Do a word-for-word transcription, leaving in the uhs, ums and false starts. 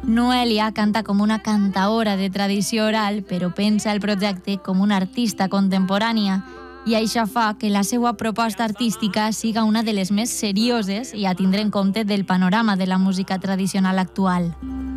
Noelia canta com una cantaora de tradició oral, però pensa el projecte com una artista contemporània, i això fa que la seva proposta artística siga una de les més serioses i a tindre en compte del panorama de la música tradicional actual.